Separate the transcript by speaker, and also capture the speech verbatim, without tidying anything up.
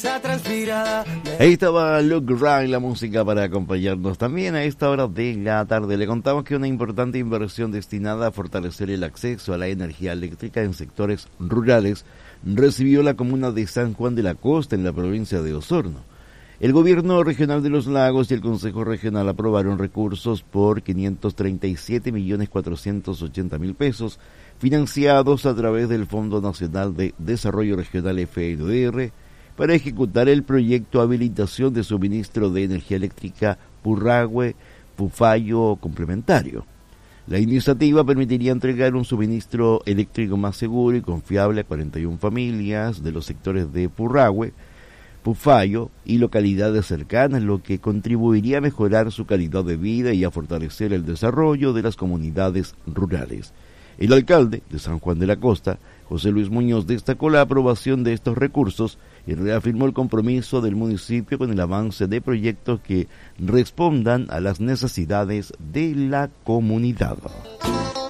Speaker 1: Ahí estaba Luke Ryan, la música para acompañarnos también a esta hora de la tarde. Le contamos que una importante inversión destinada a fortalecer el acceso a la energía eléctrica en sectores rurales recibió la comuna de San Juan de la Costa en la provincia de Osorno. El gobierno regional de los lagos y el consejo regional aprobaron recursos por quinientos treinta y siete millones cuatrocientos ochenta mil pesos financiados a través del Fondo Nacional de Desarrollo Regional F N D R para ejecutar el proyecto Habilitación de Suministro de Energía Eléctrica Purrahue Pufayo Complementario. La iniciativa permitiría entregar un suministro eléctrico más seguro y confiable a cuarenta y una familias de los sectores de Purrahue, Pufayo y localidades cercanas, lo que contribuiría a mejorar su calidad de vida y a fortalecer el desarrollo de las comunidades rurales. El alcalde de San Juan de la Costa, José Luis Muñoz, destacó la aprobación de estos recursos y reafirmó el compromiso del municipio con el avance de proyectos que respondan a las necesidades de la comunidad.